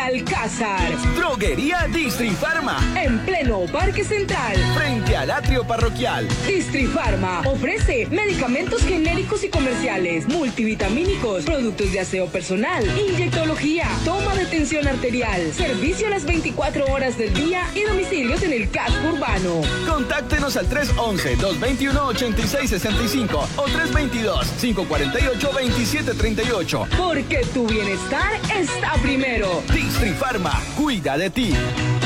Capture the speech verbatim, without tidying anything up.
Alcázar. Droguería Distrifarma. En pleno Parque Central. Frente al atrio parroquial. Distrifarma ofrece medicamentos genéricos y comerciales, multivitamínicos, productos de aseo personal, inyectología, toma de tensión arterial, servicio a las veinticuatro horas del día y domicilios en el casco urbano. Contáctenos al tres once, dos veintiuno, ochenta y seis sesenta y cinco o tres veintidós, cinco cuarenta y ocho, veintisiete treinta y ocho. Porque tu bienestar está primero. Distrifarma, cuida de ti.